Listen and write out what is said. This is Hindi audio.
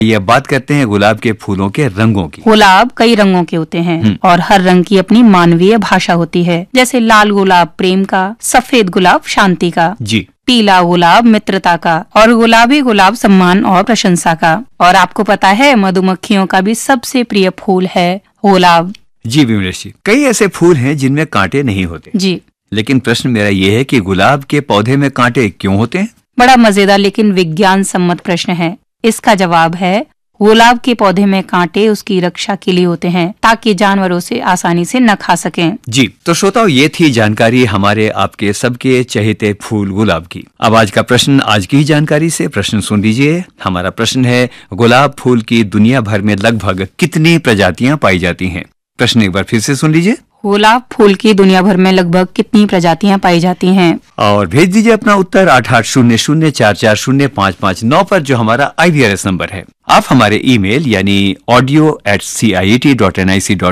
ये अब बात करते हैं गुलाब के फूलों के रंगों की। गुलाब कई रंगों के होते हैं और हर रंग की अपनी मानवीय भाषा होती है। जैसे लाल गुलाब प्रेम का, सफेद गुलाब शांति का, जी, पीला गुलाब मित्रता का और गुलाबी गुलाब सम्मान और प्रशंसा का। और आपको पता है मधुमक्खियों का भी सबसे प्रिय फूल है गुलाब। जी विमलेश जी, कई ऐसे फूल हैं जिनमें कांटे नहीं होते। जी, लेकिन प्रश्न मेरा ये है कि गुलाब के पौधे में कांटे क्यों होते हैं? बड़ा मजेदार लेकिन विज्ञान सम्मत प्रश्न है। इसका जवाब है गुलाब के पौधे में कांटे उसकी रक्षा के लिए होते हैं ताकि जानवरों से आसानी से न खा सकें। जी, तो श्रोताओ, ये थी जानकारी हमारे आपके सबके चहेते फूल गुलाब की। अब आज का प्रश्न, आज की ही जानकारी से प्रश्न सुन लीजिए। हमारा प्रश्न है, गुलाब फूल की दुनिया भर में लगभग कितनी प्रजातियां पाई जाती हैं? प्रश्न एक बार फिर से सुन लीजिए। गुलाब फूल की दुनिया भर में लगभग कितनी प्रजातियां पाई जाती हैं? और भेज दीजिए अपना उत्तर 8800444559 पर, जो हमारा IVRS नंबर है। आप हमारे ईमेल यानी audio@ciet.nic